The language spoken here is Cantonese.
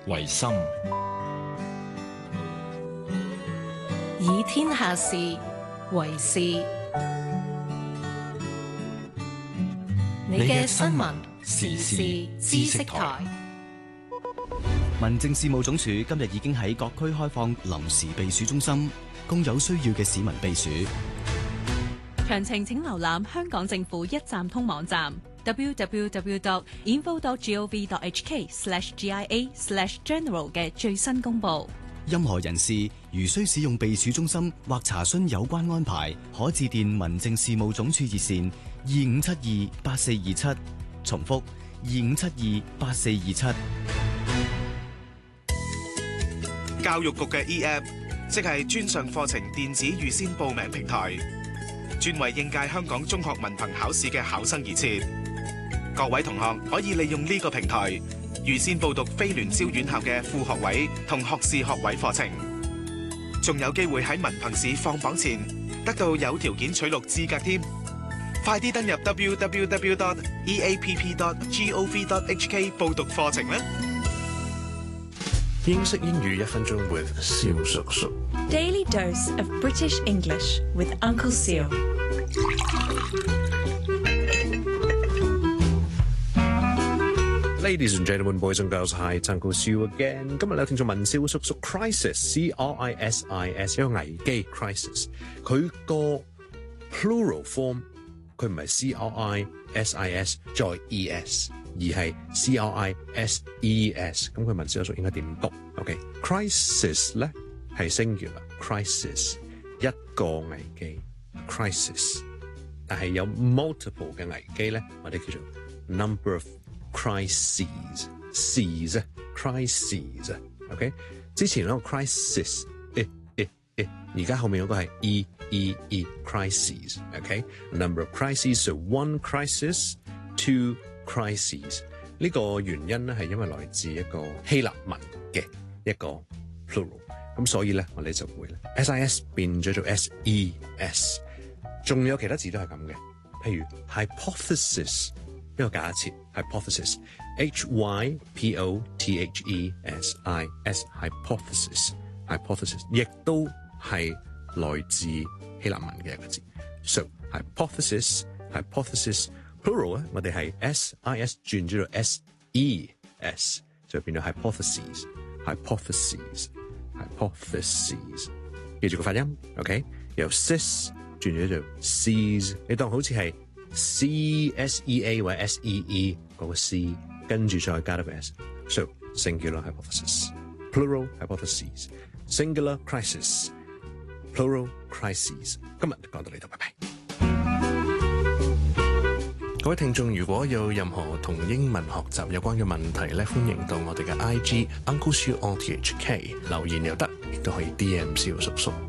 為心， 以天下事為事。你嘅新聞時事知識台。 民政事務總署今日已經喺各區開放臨時避暑中心，供有需要嘅市民避暑。 詳情請瀏覽香港政府一站通網站 www.info.gov.hk/GIA/general 嘅最新公佈。 任何人士如需使用避暑中心或查詢有關安排，可致電民政事務總署熱線25728427，重複25728427。 教育局嘅 eApp， 即係專上課程電子預先報名平台，專為應屆香港中學文憑考試嘅考生而設。各位同學可以利用呢個平台預先報讀非聯招院校嘅副學位同學士學位課程，仲有機會喺文憑試放榜前得到有條件取錄資格添。快啲登入 www.eapp.gov.hk 報讀課程啦！ 英式英語1分鐘 with 蕭叔叔。 Daily dose of British English with Uncle Seal。 Ladies and gentlemen, boys and girls, hi, it's Uncle Seal again。今日咧，聽眾問蕭叔叔 crisis C-R-I-S-I-S 一個危機 crisis， 佢個 plural form 佢唔係 C-R-I-S-I-S 再 E-S， 而係 C-R-I-S-E-S。咁佢問蕭叔叔應該點讀 ？OK，crisis 咧係 singular，crisis 一個危機 crisis， 但係有 multiple 嘅危機咧，我哋叫做 number of crises， crises，OK， 之前嗰個 crisis， 而家後面嗰個係 crises，OK，number of crises， so one crisis， two crises。呢個原因咧係因為來自一個希臘文嘅一個 plural， 咁所以咧我哋就會咧 SIS 變咗做 SES， 仲有其他字都係咁嘅，譬如 hypothesis。一個假設 hypothesis H-Y-P-O-T-H-E-S-I-S hypothesis 亦都係來自希臘文嘅一個字 so hypothesis plural 咧我哋係 S-I-S 轉咗做 S-E-S 就變咗 hypotheses 記住個發音 OK 由 sis 轉咗做 sees 你當好似係C-S-E-A 或者 S-E-E 嗰個 C， 跟住再加多個 S。So singular hypothesis, plural hypotheses, singular crisis, plural crises。今日講到呢度，拜拜。各位聽眾，如果有任何同英文學習有關嘅問題咧，歡迎到我哋嘅 IG Uncle Siu on THK 留言又得，亦都可以 DM 蕭叔叔。